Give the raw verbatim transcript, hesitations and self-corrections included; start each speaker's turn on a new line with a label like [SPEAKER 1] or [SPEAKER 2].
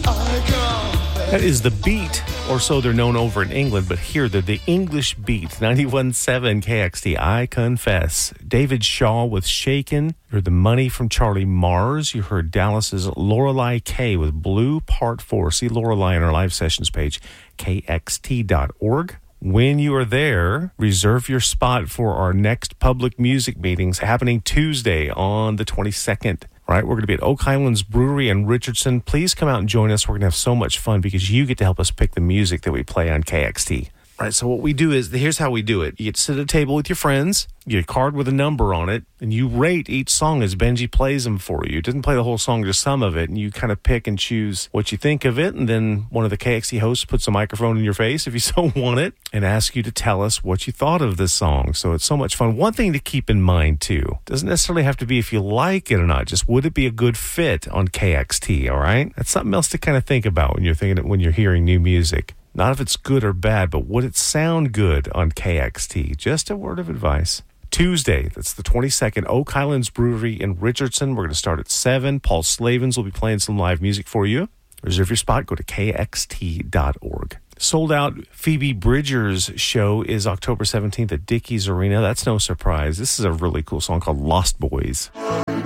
[SPEAKER 1] That is The Beat, or so they're known over in England, but here they're the English Beat, ninety-one point seven K X T, I Confess. David Shaw with Shaken. You heard The Money from Charlie Mars. You heard Dallas's Lorelei K with Blue Part four. See Lorelei on our live sessions page, K X T dot org. When you are there, reserve your spot for our next public music meetings happening Tuesday on the twenty-second. All right, we're going to be at Oak Highlands Brewery in Richardson. Please come out and join us. We're going to have so much fun because you get to help us pick the music that we play on K X T. All right, so what we do is, here's how we do it. You get to sit at a table with your friends, you get a card with a number on it, and you rate each song as Benji plays them for you. It doesn't play the whole song, just some of it, and you kind of pick and choose what you think of it, and then one of the K X T hosts puts a microphone in your face, if you so want it, and asks you to tell us what you thought of this song. So it's so much fun. One thing to keep in mind, too, doesn't necessarily have to be if you like it or not, just would it be a good fit on K X T, all right? That's something else to kind of think about when you're thinking when you're hearing new music. Not if it's good or bad, but would it sound good on K X T? Just a word of advice. Tuesday, that's the twenty-second, Oak Highlands Brewery in Richardson. We're going to start at seven. Paul Slavens will be playing some live music for you. Reserve your spot. Go to K X T dot org. Sold out Phoebe Bridgers' show is October seventeenth at Dickies Arena. That's no surprise. This is a really cool song called Lost Boys.